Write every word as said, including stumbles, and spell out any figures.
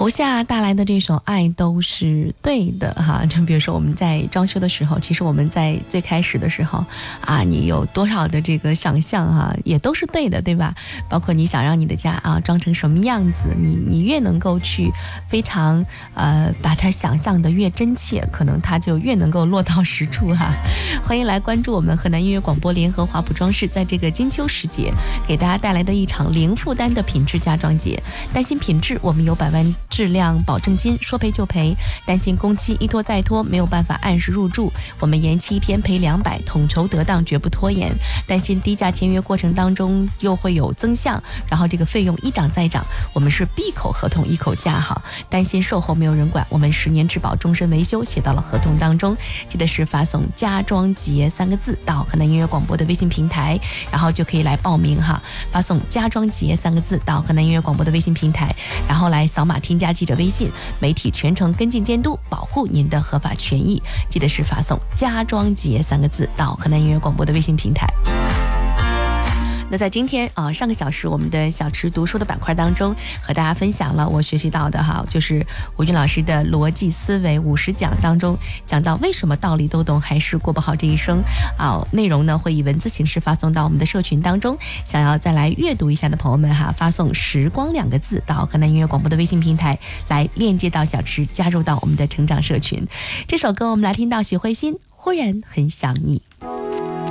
胡夏带来的这首《爱都是对的》哈，就比如说我们在装修的时候，其实我们在最开始的时候啊，你有多少的这个想象哈，也都是对的，对吧？包括你想让你的家啊装成什么样子，你你越能够去非常呃把它想象的越真切，可能它就越能够落到实处哈。欢迎来关注我们河南音乐广播联合华普装饰在这个金秋时节给大家带来的一场零负担的品质家装节。担心品质，我们有百万质量保证金，说赔就赔；担心工期一拖再拖，没有办法按时入住，我们延期一天赔两百，统筹得当，绝不拖延；担心低价签约过程当中又会有增项，然后这个费用一涨再涨，我们是闭口合同一口价哈；担心售后没有人管，我们十年质保，终身维修写到了合同当中。记得是发送家装节三个字到河南音乐广播的微信平台，然后就可以来报名哈。发送家装节三个字到河南音乐广播的微信平台，然后来扫码添加记者微信，媒体全程跟进监督，保护您的合法权益。记得是发送家装节三个字到河南音乐广播的微信平台。那在今天啊、呃，上个小时我们的小池读书的板块当中，和大家分享了我学习到的哈，就是吴军老师的逻辑思维五十讲当中讲到为什么道理都懂还是过不好这一生啊、呃，内容呢会以文字形式发送到我们的社群当中，想要再来阅读一下的朋友们哈，发送时光两个字到河南音乐广播的微信平台来链接到小池，加入到我们的成长社群。这首歌我们来听到许慧欣忽然很想你。